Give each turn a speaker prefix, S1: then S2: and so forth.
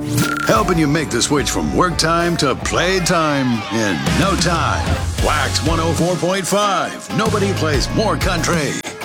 S1: Helping you make the switch from work time to play time in no time. Wax 104.5. Nobody plays more country.